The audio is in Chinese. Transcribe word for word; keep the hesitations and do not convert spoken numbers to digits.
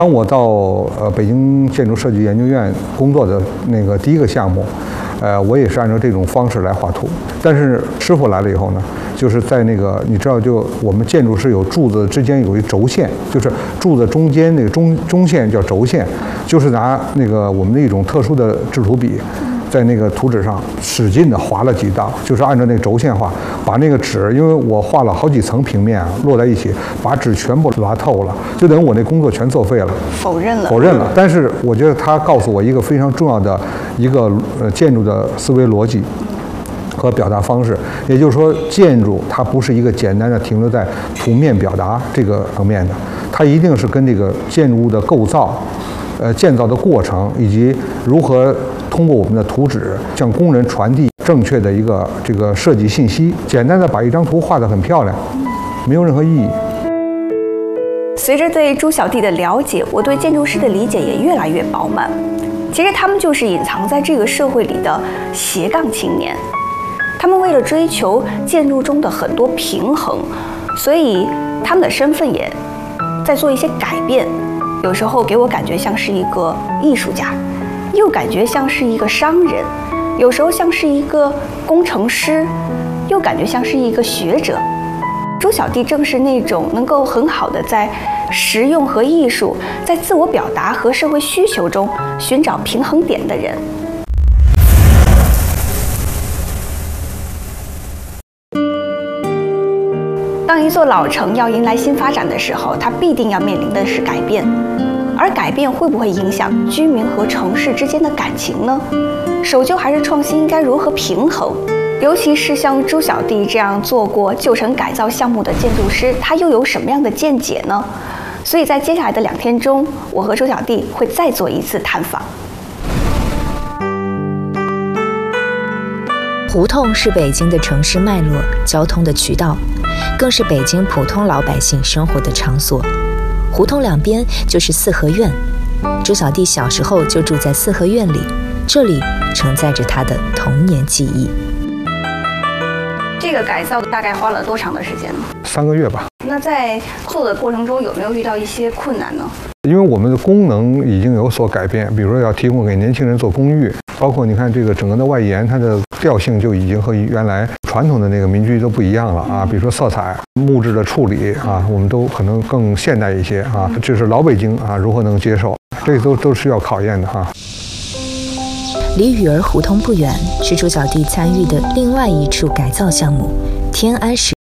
当我到呃北京建筑设计研究院工作的那个第一个项目，呃，我也是按照这种方式来画图。但是师傅来了以后呢，就是在那个你知道，就我们建筑是有柱子之间有一轴线，就是柱子中间那个中中线叫轴线，就是拿那个我们的一种特殊的制图笔。在那个图纸上使劲地划了几道，就是按照那个轴线画，把那个纸，因为我画了好几层平面啊，摞在一起，把纸全部拉透了，就等于我那工作全作废了。 否认了。 否认了。但是我觉得他告诉我一个非常重要的一个呃建筑的思维逻辑和表达方式，也就是说，建筑它不是一个简单的停留在图面表达这个层面的，它一定是跟这个建筑物的构造。呃，建造的过程以及如何通过我们的图纸向工人传递正确的一个这个设计信息，简单的把一张图画得很漂亮，没有任何意义。 随着对朱小弟的了解，我对建筑师的理解也越来越饱满。其实他们就是隐藏在这个社会里的斜杠青年，他们为了追求建筑中的很多平衡，所以他们的身份也在做一些改变。有时候给我感觉像是一个艺术家，又感觉像是一个商人，有时候像是一个工程师，又感觉像是一个学者。朱小弟正是那种能够很好的在实用和艺术，在自我表达和社会需求中寻找平衡点的人。当一座老城要迎来新发展的时候，它必定要面临的是改变，而改变会不会影响居民和城市之间的感情呢？守旧还是创新应该如何平衡？尤其是像朱小弟这样做过旧城改造项目的建筑师，他又有什么样的见解呢？所以在接下来的两天中，我和朱小弟会再做一次探访。 胡同是北京的城市脉络、交通的渠道，更是北京普通老百姓生活的场所。胡同两边就是四合院，朱小弟小时候就住在四合院里，这里承载着他的童年记忆。 这个改造大概花了多长的时间呢？ 三个月吧。 那在做的过程中有没有遇到一些困难呢？ 因为我们的功能已经有所改变，比如说要提供给年轻人做公寓，包括你看这个整个的外延，它的调性就已经和原来传统的那个民居都不一样了啊。比如说色彩、木质的处理啊，我们都可能更现代一些啊。这是老北京啊如何能接受，这都都是要考验的哈。 离雨儿胡同不远，是朱小弟参与的另外一处改造项目——天安石